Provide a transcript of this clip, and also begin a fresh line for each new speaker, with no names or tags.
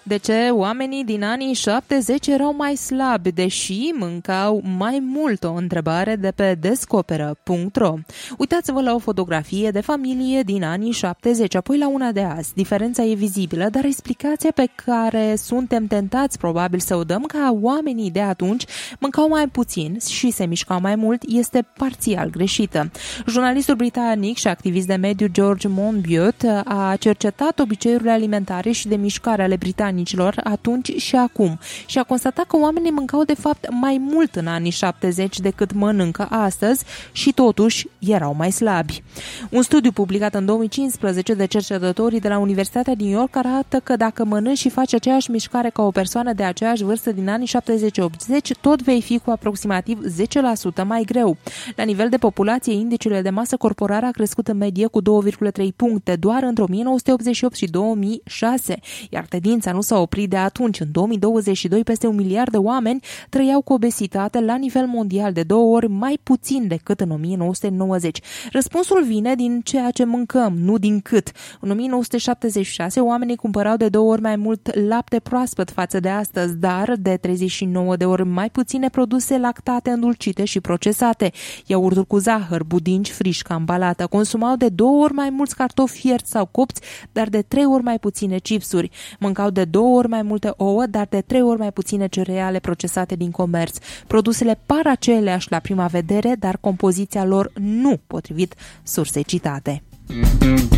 De ce oamenii din anii 70 erau mai slabi, deși mâncau mai mult? O întrebare de pe descoperă.ro. Uitați-vă la o fotografie de familie din anii 70, apoi la una de azi. Diferența e vizibilă, dar explicația pe care suntem tentați probabil să o dăm, că oamenii de atunci mâncau mai puțin și se mișcau mai mult, este parțial greșită. Jurnalistul britanic și activist de mediu George Monbiot a cercetat obiceiurile alimentare și de mișcare ale britanicilor atunci și acum și a constatat că oamenii mâncau de fapt mai mult în anii 70 decât mănâncă astăzi și totuși erau mai slabi. Un studiu publicat în 2015 de cercetătorii de la Universitatea New York arată că dacă mănânci și faci aceeași mișcare ca o persoană de aceeași vârstă din anii 70-80, tot vei fi cu aproximativ 10% mai greu. La nivel de populație, indicele de masă corporală a crescut în medie cu 2,3 puncte doar între 1988 și 2006, iar tendința nu s-a oprit de atunci. În 2022, peste 1 miliard de oameni trăiau cu obesitate la nivel mondial, de 2 ori mai puțin decât în 1990. Răspunsul vine din ceea ce mâncăm, nu din cât. În 1976, oamenii cumpărau de 2 ori mai mult lapte proaspăt față de astăzi, dar de 39 de ori mai puține produse lactate, îndulcite și procesate. Iaurturi cu zahăr, budinci, frișcă ambalată. Consumau de 2 ori mai mulți cartofi fierți sau copți, dar de 3 ori mai puține chipsuri. Mâncau de 2 ori mai multe ouă, dar de 3 ori mai puține cereale procesate din comerț. Produsele par aceleași la prima vedere, dar compoziția lor nu, potrivit sursei citate.